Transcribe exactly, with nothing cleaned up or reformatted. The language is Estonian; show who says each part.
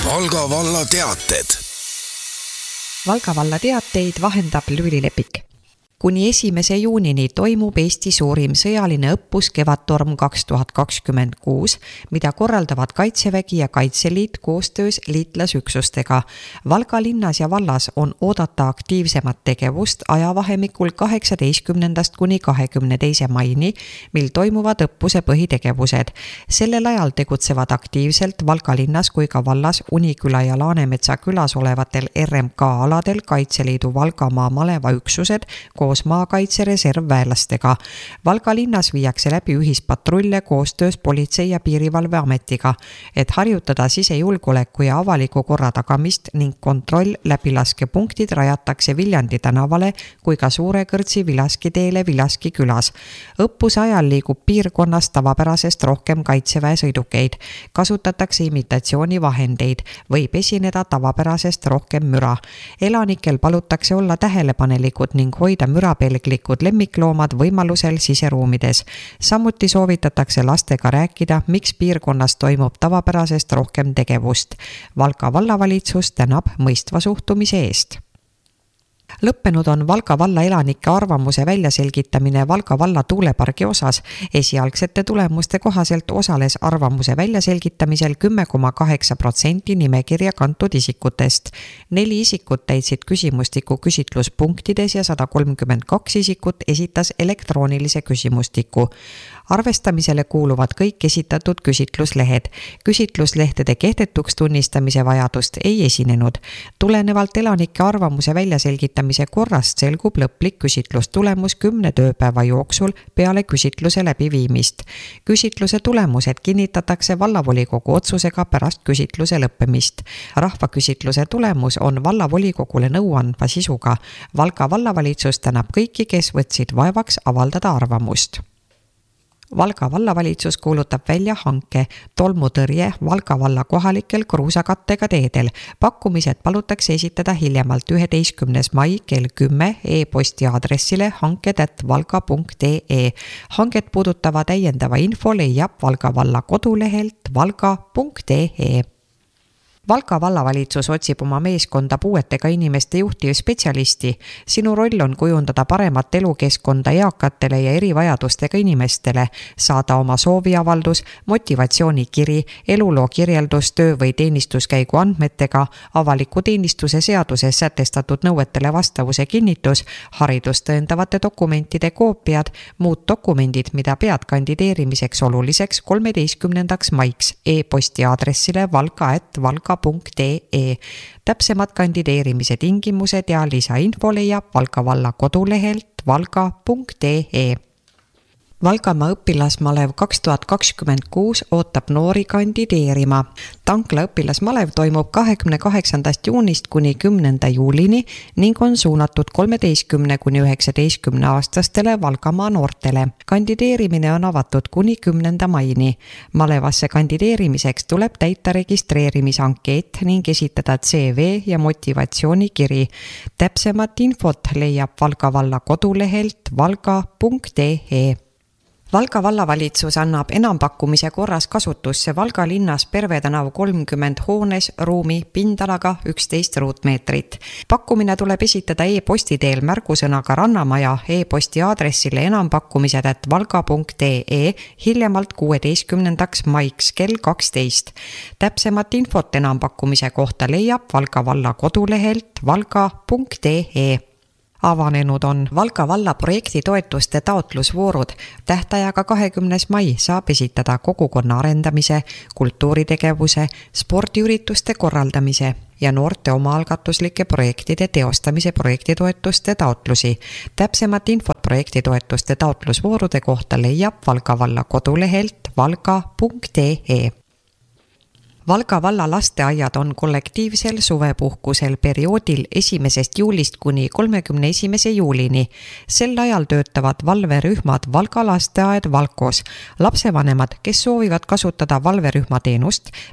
Speaker 1: Valga valla teated.
Speaker 2: Valga valla teateid vahendab Lüüli Lepik. Kuni esimese juunini toimub Eesti suurim sõjaline õppus Kevadtorm kaks tuhat kakskümmend kuus, mida korraldavad Kaitsevägi ja Kaitseliit koostöös liitlasüksustega. Valga linnas ja vallas on oodata aktiivsemat tegevust ajavahemikul kaheksateistkümnendast kuni kahekümne teise maini, mil toimuvad õppuse põhitegevused. Sellel ajal tegutsevad aktiivselt Valga linnas kui ka vallas Uniküla ja Laanemetsa külas olevatel R M K aladel Kaitseliidu Valgamaa malevaüksused koos maakaitse reservväelastega. Valga linnas viiakse läbi ühispatrulle koostöös Politsei- ja Piirivalveametiga, et harjutada sisejulgeoleku ja avaliku korra tagamist ning kontroll läbilaskepunktid rajatakse Viljandi tänavale kui ka Suure-Kõrtsi Vilaski teele Vilaski külas. Õppuse ajal liigub piirkonnas tavapärasest rohkem kaitseväe sõidukeid, kasutatakse imitatsioonivahendeid, võib esineda tavapärasest rohkem müra. Elanikel palutakse olla tähelepanelikud ning hoida mürapelglikud lemmikloomad võimalusel siseruumides. Samuti soovitatakse lastega rääkida, miks piirkonnas toimub tavapärasest rohkem tegevust. Valga vallavalitsus tänab mõistva suhtumise eest. Lõppenud on Valga valla elanike arvamuse väljaselgitamine Valga valla tuulepargi osas. Esialgsete tulemuste kohaselt osales arvamuse väljaselgitamisel kümme koma kaheksa protsenti nimekirja kantud isikutest. Neli isikut täitsid küsimustiku küsitluspunktides ja sada kolmkümmend kaks isikut esitas elektroonilise küsimustiku. Arvestamisele kuuluvad kõik esitatud küsitluslehed. Küsitluslehtede kehtetuks tunnistamise vajadust ei esinenud. Tulenevalt elanike arvamuse väljaselgitamise korrast selgub lõplik küsitlustulemus kümne tööpäeva jooksul peale küsitluse läbiviimist. Küsitluse tulemused kinnitatakse vallavolikogu otsusega pärast küsitluse lõppemist. Rahvaküsitluse tulemus on vallavolikogule nõuandva sisuga. Valga vallavalitsus tänab kõiki, kes võtsid vaevaks avaldada arvamust. Valga vallavalitsus kuulutab välja hanke tolmutõrje Valga valla kohalikel kruusakattega teedel. Pakkumised palutakse esitada hiljemalt üheteistkümnes mai kell kümme e-posti aadressile hanked at valga punkt ee. Hanget puudutava täiendava info leiab Valga valla kodulehelt valga punkt ee. Valga vallavalitsus otsib oma meeskonda puuetega inimeste juhtivspetsialisti. Sinu roll on kujundada paremat elukeskkonda eakatele ja erivajadustega inimestele, saada oma sooviavaldus, motivatsioonikiri, eluloo kirjeldus töö- või teenistuskäigu andmetega, avaliku teenistuse seaduses sätestatud nõuetele vastavuse kinnitus, haridust tõendavate dokumentide koopiad, muud dokumendid, mida pead kandideerimiseks oluliseks kolmeteistkümnendaks maiks e-posti aadressile valga at valga punkt ee. Täpsemad kandideerimise tingimused ja lisainfo leiab Valga valla kodulehelt valga punkt ee. Valgamaa õpilasmalev kaks tuhat kakskümmend kuus ootab noori kandideerima. Tankla õpilasmalev toimub kahekümne kaheksandast juunist kuni kümnenda juulini ning on suunatud kolmeteistkümne kuni üheksateistkümne aastastele Valgamaa noortele. Kandideerimine on avatud kuni kümnenda maini. Malevasse kandideerimiseks tuleb täita registreerimisankeet ning esitada C V ja motivatsioonikiri. Täpsemat infot leiab Valga valla kodulehelt valga punkt ee. Valga vallavalitsus annab enampakkumise korras kasutusse Valga linnas Perve tänav kolmkümmend hoones ruumi pindalaga üksteist ruutmeetrit. Pakkumine tuleb esitada e-posti teel märgusõnaga Rannamaja e-posti aadressile enampakkumised at valga punkt ee hiljemalt kuueteistkümnendaks maiks kell kaksteist. Täpsemat infot enampakkumise kohta leiab Valga valla kodulehelt valga punkt ee. Avanenud on Valga valla projekti toetuste taotlusvoorud. Tähtajaga kahekümnes mai saab esitada kogukonna arendamise, kultuuritegevuse, spordiürituste korraldamise ja noorte omaalgatuslike projektide teostamise projektitoetuste taotlusi. Täpsemat infot projektitoetuste taotlusvoorude kohta leiab Valga valla kodulehelt valga punkt ee. Valga valla lasteaiad on kollektiivsel suvepuhkusel perioodil esimesest juulist kuni kolmekümne esimese juulini. Sel ajal töötavad valverühmad Valga lasteaed Valkos. Lapsevanemad, kes soovivad kasutada valverühma teenust,